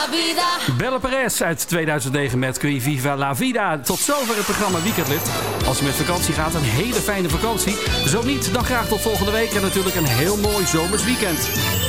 Belle Perez uit 2009 met Qui Viva la Vida. Tot zover het programma Weekendlift. Als je met vakantie gaat, een hele fijne vakantie. Zo niet, dan graag tot volgende week. En natuurlijk een heel mooi zomers weekend.